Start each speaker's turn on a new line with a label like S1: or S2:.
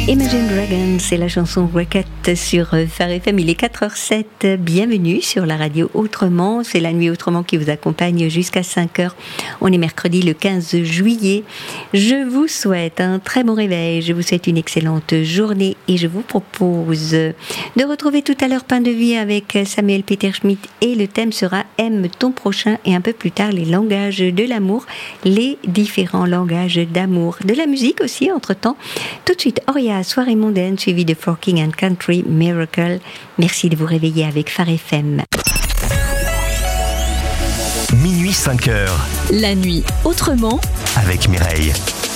S1: Imagine Dragons, c'est la chanson Rocket sur Phare FM. Il est 4h07. Bienvenue sur la radio Autrement. C'est la nuit Autrement qui vous accompagne jusqu'à 5h. On est mercredi le 15 juillet. Je vous souhaite un très bon réveil. Je vous souhaite une excellente journée et je vous propose de retrouver tout à l'heure Pain de Vie avec Samuel Peter Schmidt et le thème sera Aime ton prochain et un peu plus tard les langages de l'amour, les différents langages d'amour. De la musique aussi entre-temps. Tout de suite, Oria, Soirée mondaine, suivi de Forking and Country, Miracle. Merci de vous réveiller avec Phare FM.
S2: Minuit 5h.
S3: La nuit autrement
S2: avec Mireille.